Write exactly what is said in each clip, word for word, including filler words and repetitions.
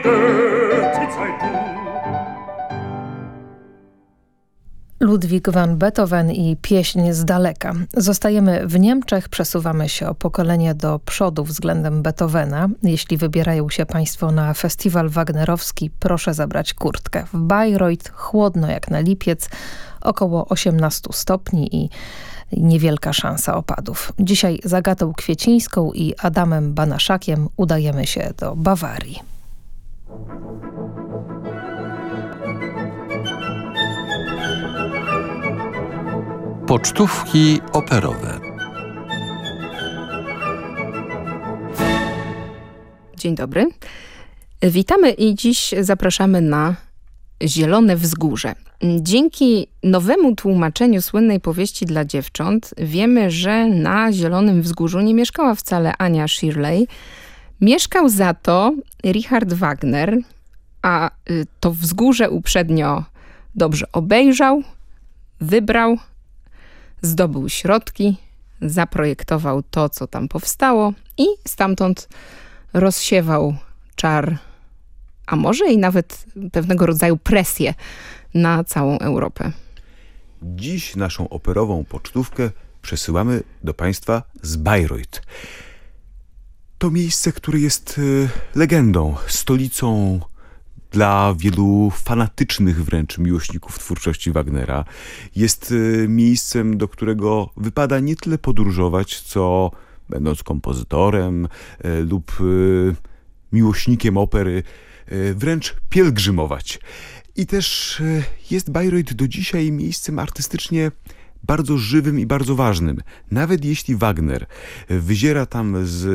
Ludwig van Beethoven i pieśń z daleka. Zostajemy w Niemczech, przesuwamy się o pokolenie do przodu względem Beethovena. Jeśli wybierają się Państwo na festiwal wagnerowski, proszę zabrać kurtkę. W Bayreuth chłodno jak na lipiec, około osiemnaście stopni i niewielka szansa opadów. Dzisiaj z Agatą Kwiecińską i Adamem Banaszakiem udajemy się do Bawarii. Pocztówki operowe. Dzień dobry. Witamy i dziś zapraszamy na Zielone Wzgórze. Dzięki nowemu tłumaczeniu słynnej powieści dla dziewcząt wiemy, że na Zielonym Wzgórzu nie mieszkała wcale Ania Shirley. Mieszkał za to Richard Wagner, a to wzgórze uprzednio dobrze obejrzał, wybrał, zdobył środki, zaprojektował to, co tam powstało i stamtąd rozsiewał czar, a może i nawet pewnego rodzaju presję na całą Europę. Dziś naszą operową pocztówkę przesyłamy do Państwa z Bayreuth. To miejsce, które jest legendą, stolicą dla wielu fanatycznych wręcz miłośników twórczości Wagnera. Jest miejscem, do którego wypada nie tyle podróżować, co będąc kompozytorem lub miłośnikiem opery, wręcz pielgrzymować. I też jest Bayreuth do dzisiaj miejscem artystycznie bardzo żywym i bardzo ważnym. Nawet jeśli Wagner wyziera tam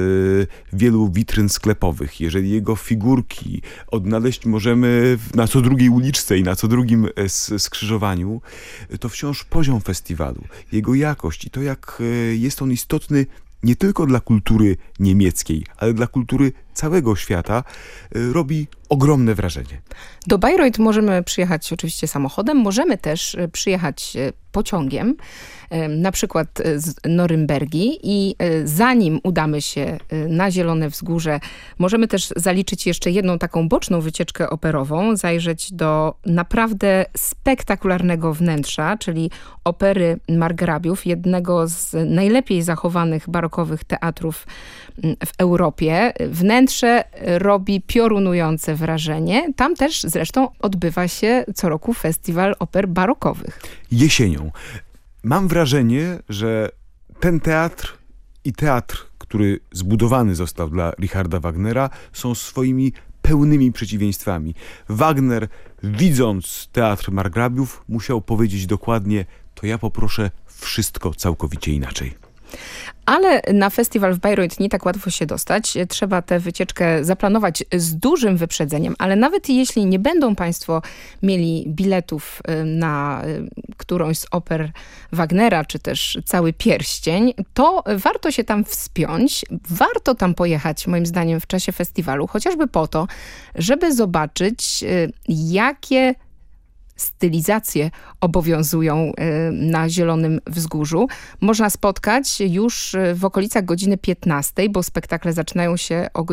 z wielu witryn sklepowych, jeżeli jego figurki odnaleźć możemy na co drugiej uliczce i na co drugim skrzyżowaniu, to wciąż poziom festiwalu, jego jakość i to, jak jest on istotny nie tylko dla kultury niemieckiej, ale dla kultury całego świata, robi ogromne wrażenie. Do Bayreuth możemy przyjechać oczywiście samochodem, możemy też przyjechać pociągiem, na przykład z Norymbergi, i zanim udamy się na Zielone Wzgórze, możemy też zaliczyć jeszcze jedną taką boczną wycieczkę operową, zajrzeć do naprawdę spektakularnego wnętrza, czyli opery Margrabiów, jednego z najlepiej zachowanych barokowych teatrów w Europie. Wnętrze robi piorunujące wrażenie. Tam też zresztą odbywa się co roku festiwal oper barokowych. Jesienią. Mam wrażenie, że ten teatr i teatr, który zbudowany został dla Richarda Wagnera, są swoimi pełnymi przeciwieństwami. Wagner, widząc teatr Margrabiów, musiał powiedzieć dokładnie: to ja poproszę wszystko całkowicie inaczej. Ale na festiwal w Bayreuth nie tak łatwo się dostać. Trzeba tę wycieczkę zaplanować z dużym wyprzedzeniem, ale nawet jeśli nie będą Państwo mieli biletów na którąś z oper Wagnera, czy też Cały Pierścień, to warto się tam wspiąć. Warto tam pojechać, moim zdaniem, w czasie festiwalu, chociażby po to, żeby zobaczyć, jakie stylizacje obowiązują na Zielonym Wzgórzu. Można spotkać już w okolicach godziny piętnastej, bo spektakle zaczynają się o